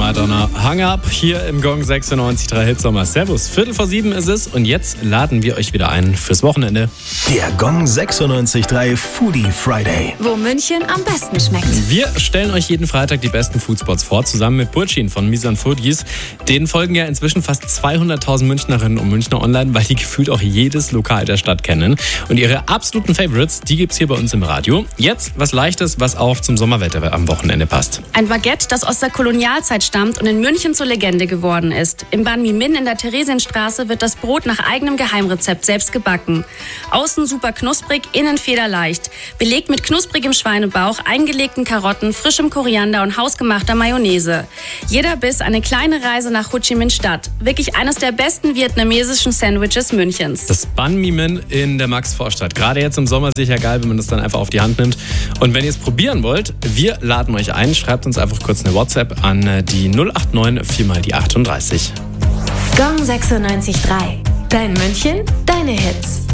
Madonna. Hang Up hier im Gong 96.3 Hitsommer. Servus, 6:45 ist es und jetzt laden wir euch wieder ein fürs Wochenende. Der Gong 96.3 Foodie Friday. Wo München am besten schmeckt. Wir stellen euch jeden Freitag die besten Foodspots vor, zusammen mit Burçin von Misan Foodies. Denen folgen ja inzwischen fast 200.000 Münchnerinnen und Münchner online, weil die gefühlt auch jedes Lokal der Stadt kennen. Und ihre absoluten Favorites, die gibt's hier bei uns im Radio. Jetzt was Leichtes, was auch zum Sommerwetter am Wochenende passt. Ein Baguette, das aus der Kolonialzeit stammt und in München zur Legende geworden ist. Im Banh Mi Min in der Theresienstraße wird das Brot nach eigenem Geheimrezept selbst gebacken. Außen super knusprig, innen federleicht. Belegt mit knusprigem Schweinebauch, eingelegten Karotten, frischem Koriander und hausgemachter Mayonnaise. Jeder Biss eine kleine Reise nach Ho Chi Minh Stadt. Wirklich eines der besten vietnamesischen Sandwiches Münchens. Das Banh Mi Min in der Maxvorstadt. Gerade jetzt im Sommer sicher geil, wenn man das dann einfach auf die Hand nimmt. Und wenn ihr es probieren wollt, wir laden euch ein. Schreibt uns einfach kurz eine WhatsApp an die 089 4 die 38. Gong 96.3. Dein München, deine Hits.